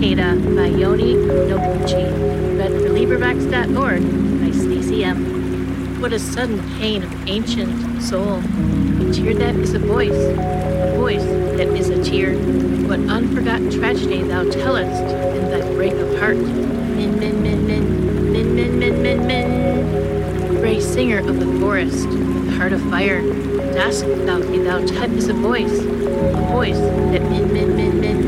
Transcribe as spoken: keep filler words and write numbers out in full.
Cicada by Yoni Nobuchi. Read for LibriVox dot org by Stacey M. What a sudden pain of ancient soul. A tear that is a voice, a voice that is a tear. What unforgotten tragedy thou tellest in thy break of heart. Min, min, min, min, min, min, min, min, min. Gray singer of the forest, with heart of fire. Dusk thou, thou type is a voice, a voice that min, min, min, min.